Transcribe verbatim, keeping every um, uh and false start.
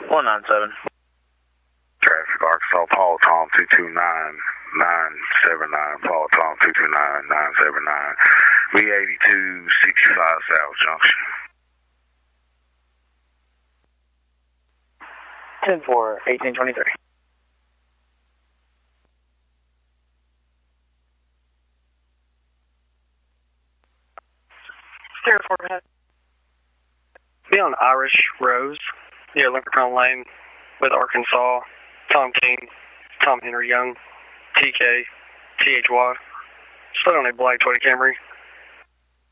one nine seven. Traffic, Arkansas, Paul Tom two two nine nine seven nine, Paul Tom two two nine nine seven nine, V eighty-two sixty-five South Junction. ten four, eighteen twenty-three. zero four, be on Irish Rose near Lincoln Lane with Arkansas, Tom King, Tom Henry Young, T K, T H Y. Split on a black Toyota Camry.